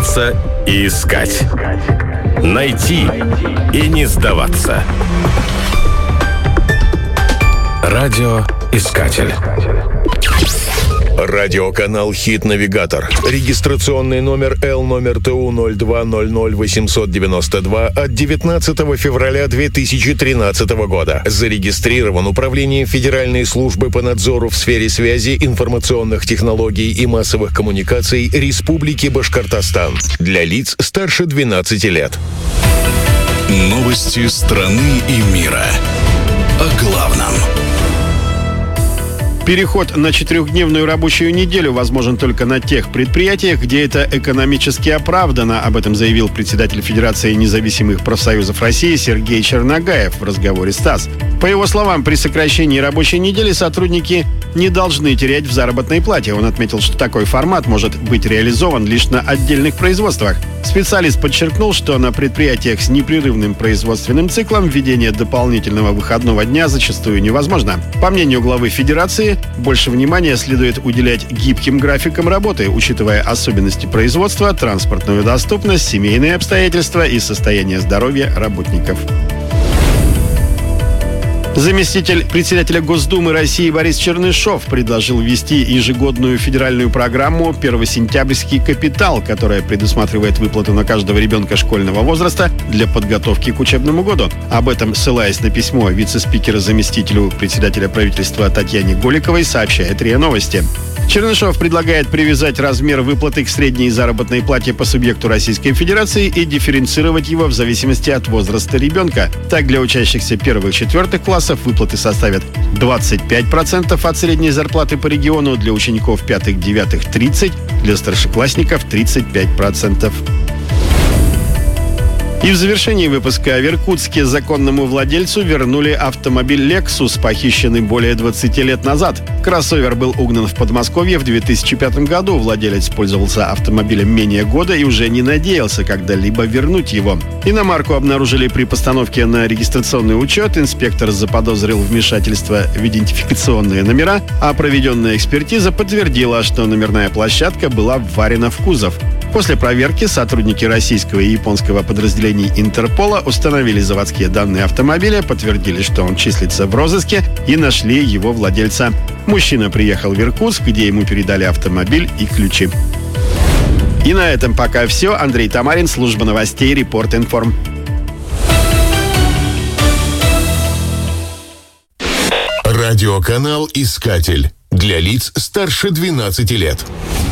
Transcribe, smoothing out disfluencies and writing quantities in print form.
Бороться и искать. Найти и не сдаваться. Радиоискатель. Радиоканал «Хит-навигатор». Регистрационный номер L-номер ТУ-02-00-892 от 19 февраля 2013 года. Зарегистрирован Управлением Федеральной службы по надзору в сфере связи, информационных технологий и массовых коммуникаций Республики Башкортостан. Для лиц старше 12 лет. Новости страны и мира. О главном. Переход на 4-дневную рабочую неделю возможен только на тех предприятиях, где это экономически оправдано. Об этом заявил председатель Федерации независимых профсоюзов России Сергей Черногаев в разговоре с ТАСС. По его словам, при сокращении рабочей недели сотрудники не должны терять в заработной плате. Он отметил, что такой формат может быть реализован лишь на отдельных производствах. Специалист подчеркнул, что на предприятиях с непрерывным производственным циклом введение дополнительного выходного дня зачастую невозможно. По мнению главы Федерации, больше внимания следует уделять гибким графикам работы, учитывая особенности производства, транспортную доступность, семейные обстоятельства и состояние здоровья работников. Заместитель председателя Госдумы России Борис Чернышов предложил ввести ежегодную федеральную программу «Первосентябрьский капитал», которая предусматривает выплату на каждого ребенка школьного возраста для подготовки к учебному году. Об этом, ссылаясь на письмо вице-спикера заместителю председателя правительства Татьяне Голиковой, сообщает РИА Новости. Чернышов предлагает привязать размер выплаты к средней заработной плате по субъекту Российской Федерации и дифференцировать его в зависимости от возраста ребенка. Так, для учащихся 1-4 классов выплаты составят 25% от средней зарплаты по региону, для учеников 5-9 – 30%, для старшеклассников – 35%. И в завершении выпуска в Иркутске законному владельцу вернули автомобиль Lexus, похищенный более 20 лет назад. Кроссовер был угнан в Подмосковье в 2005 году. Владелец пользовался автомобилем менее года и уже не надеялся когда-либо вернуть его. Иномарку обнаружили при постановке на регистрационный учет. Инспектор заподозрил вмешательство в идентификационные номера, а проведенная экспертиза подтвердила, что номерная площадка была вварена в кузов. После проверки сотрудники российского и японского подразделений Интерпола установили заводские данные автомобиля, подтвердили, что он числится в розыске, и нашли его владельца. Мужчина приехал в Иркутск, где ему передали автомобиль и ключи. И на этом пока все. Андрей Тамарин, служба новостей, Репорт Информ. Радиоканал «Искатель». Для лиц старше 12 лет.